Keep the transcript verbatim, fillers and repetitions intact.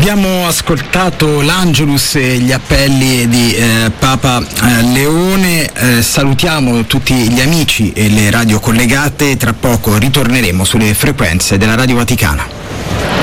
Abbiamo ascoltato l'Angelus e gli appelli di eh, Papa eh, Leone, eh, salutiamo tutti gli amici e le radio collegate, tra poco ritorneremo sulle frequenze della Radio Vaticana.